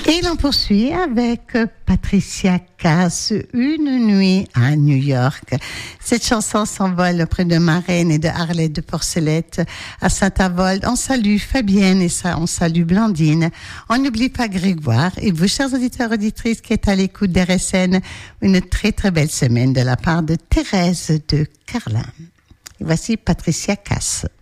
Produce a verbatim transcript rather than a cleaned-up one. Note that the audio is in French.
Et l'on poursuit avec Patricia Cass, Une nuit à New York. Cette chanson s'envole auprès de ma reine et de Arlette de Porcelette à Saint-Avold. On salue Fabienne et ça, on salue Blandine. On n'oublie pas Grégoire et vous, chers auditeurs, auditrices qui êtes à l'écoute d'R S N, une très très belle semaine de la part de Thérèse de Carlin. Et voici Patricia Cass.